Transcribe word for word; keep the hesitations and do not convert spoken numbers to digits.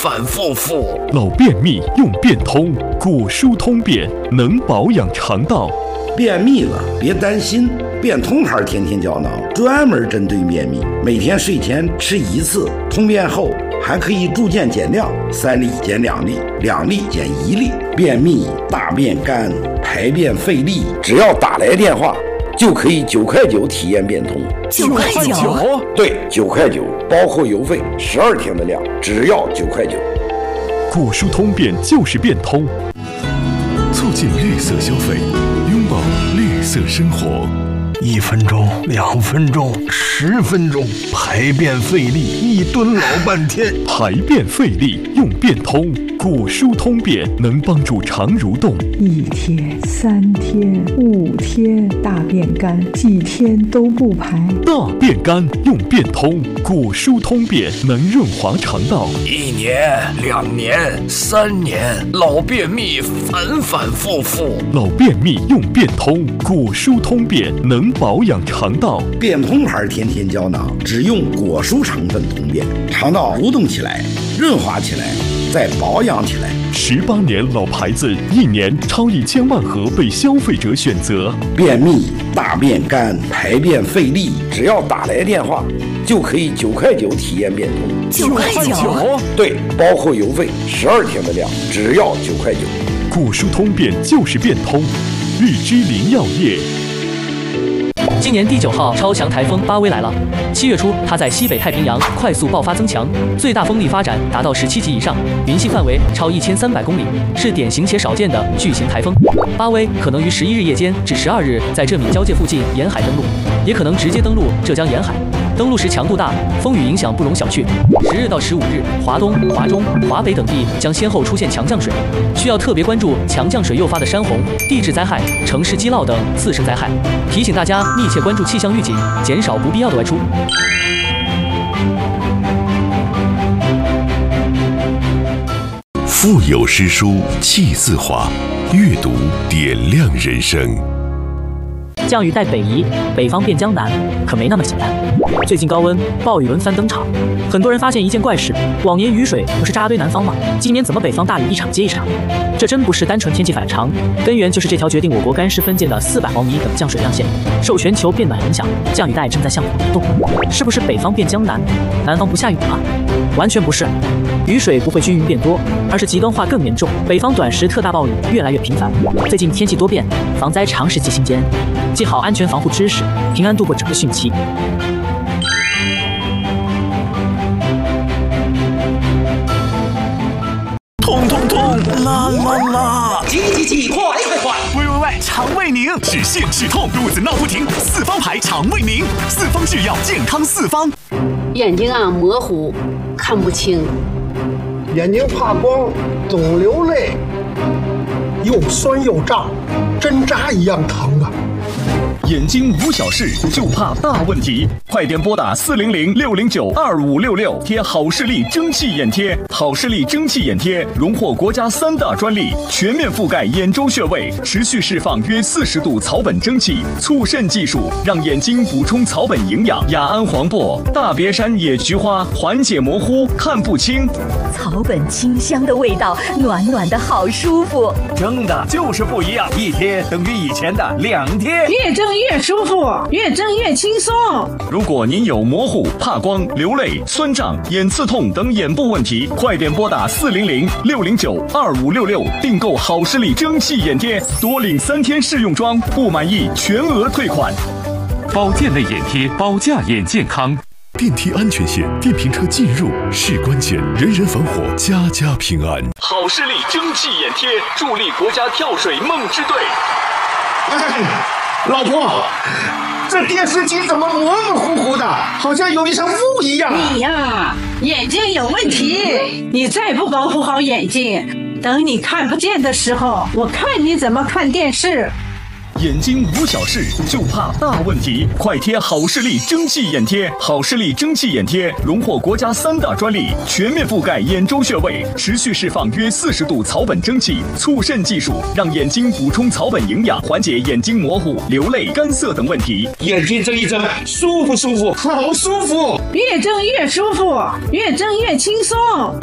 反复复。 老便秘用便通，果蔬通便能保养肠道。 便秘了别担心，便通牌天天胶囊专门针对便秘，每天睡前吃一次，通便后还可以逐渐减量，三粒减两粒，两粒减一粒。便秘、大便干、排便费力，只要打来电话就可以九块九体验变通。 九块九？ 对，九块九，包括邮费，十二天的量，只要九块九。 果蔬通便就是变通， 促进绿色消费，拥抱绿色生活。 一分钟，两分钟，十分钟，排便费力，一蹲老半天。 排便费力用便通，果蔬通便能帮助肠蠕动。 一天、三天、五天，大便干，几天都不排。 大便干用便通，果蔬通便能润滑肠道。 一年、两年、三年，老便秘反反复复。 老便秘用便通，果蔬通便能保养肠道。 便通牌天天胶囊只用果蔬成分通便，肠道蠕动起来，润滑起来，再保养起来。 十八年老牌子，一年超一千万盒被消费者选择。 便秘、大便干、排便费力，只要打来电话就可以九块九体验变通。 九块九？ 对，包括邮费，十二天的量，只要九块九。 果蔬通便就是变通，日之林药业。 今年第九号超强台风巴威来了。七月初，它在西北太平洋快速爆发增强，最大风力发展达到十七级以上，云系范围超一千三百公里，是典型且少见的巨型台风。巴威可能于十一日夜间至十二日在浙闽交界附近沿海登陆，也可能直接登陆浙江沿海。登陆时强度大，风雨影响不容小觑。十日到十五日，华东、华中、华北等地将先后出现强降水，需要特别关注强降水诱发的山洪、地质灾害、城市积涝等次生灾害。提醒大家密切关注气象预警，减少不必要的外出。 腹有诗书气自华，阅读点亮人生。 降雨带北移，北方变江南，可没那么简单。最近高温，暴雨轮番登场，很多人发现一件怪事：往年雨水不是扎堆南方吗？今年怎么北方大雨一场接一场？这真不是单纯天气反常，根源就是这条决定我国干湿分界的四百毫米等降水量线，受全球变暖影响，降雨带正在向北移动。是不是北方变江南，南方不下雨了？完全不是，雨水不会均匀变多，而是极端化更严重。北方短时特大暴雨越来越频繁。最近天气多变，防灾常识记心间，记好安全防护知识，平安度过整个汛期。 痛痛痛，啦啦啦！ 急急急，快快快！ 喂喂喂，肠胃宁，止泻止痛，肚子闹不停，四方牌肠胃宁，四方制药，健康四方。 眼睛啊模糊，看不清， 眼睛怕光，总流泪，又酸又胀，针扎一样疼啊！ 眼睛无小事，就怕大问题。快点拨打四零零六零九二五六六，贴好视力蒸汽眼贴。好视力蒸汽眼贴荣获国家三大专利，全面覆盖眼周穴位，持续释放约四十度草本蒸汽，促渗技术让眼睛补充草本营养。雅安黄柏、大别山野菊花缓解模糊看不清， 草本清香的味道，暖暖的好舒服。 蒸的就是不一样，一贴等于以前的两贴， 越蒸越舒服，越蒸越轻松。 如果您有模糊、怕光、流泪、酸胀、眼刺痛等眼部问题，快点拨打四零零六零九二五六六订购好视力蒸汽眼贴，多领三天试用装，不满意全额退款。 保健类眼贴，保驾眼健康。 电梯安全线，电瓶车进入是关键，人人防火，家家平安。 好视力蒸汽眼贴，助力国家跳水梦之队。 哎，老婆，这电视机怎么模模糊糊的，好像有一层雾一样？ 你呀，眼睛有问题，你再不保护好眼睛，等你看不见的时候，我看你怎么看电视。 眼睛无小事，就怕大问题。快贴好视力蒸汽眼贴，好视力蒸汽眼贴荣获国家三大专利，全面覆盖眼周穴位，持续释放约四十度草本蒸汽，促渗技术让眼睛补充草本营养，缓解眼睛模糊、流泪、干涩等问题。 眼睛睁一睁，舒服舒服，好舒服， 越睁越舒服，越睁越轻松。